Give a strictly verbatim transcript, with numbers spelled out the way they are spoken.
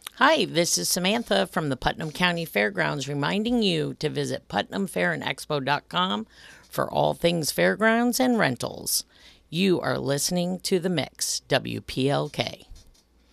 Hi, this is Samantha from the Putnam County Fairgrounds reminding you to visit putnam fair and expo dot com for all things fairgrounds and rentals. You are listening to The Mix, W P L K.